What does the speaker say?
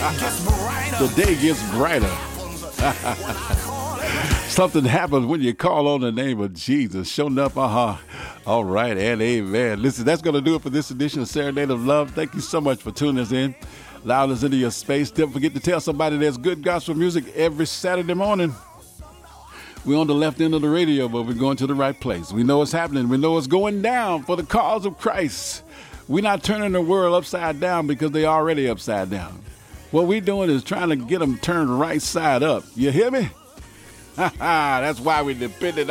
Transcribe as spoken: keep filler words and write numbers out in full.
The day gets brighter. Something happens when you call on the name of Jesus. Showing up, uh-huh. All right, and amen. Listen, that's going to do it for this edition of Serenade of Love. Thank you so much for tuning us in, allowing us into your space. Don't forget to tell somebody there's good gospel music every Saturday morning. We're on the left end of the radio, but we're going to the right place. We know what's happening. We know what's going down for the cause of Christ. We're not turning the world upside down because they're already upside down. What we're doing is trying to get them turned right side up. You hear me? That's why we depended